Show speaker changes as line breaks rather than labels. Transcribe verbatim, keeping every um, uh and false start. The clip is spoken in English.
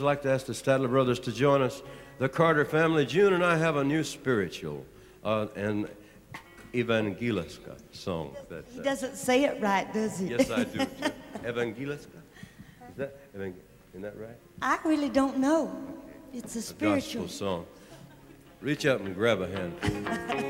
I'd like to ask the Statler brothers to join us. The Carter family, June and I have a new spiritual, uh, an Evangeliska song. That,
He
uh,
doesn't say it right, does he?
Yes, I do. Too. Evangeliska? Is that, evang- isn't that right?
I really don't know. It's a
A
spiritual.
gospel song. Reach up and grab a hand.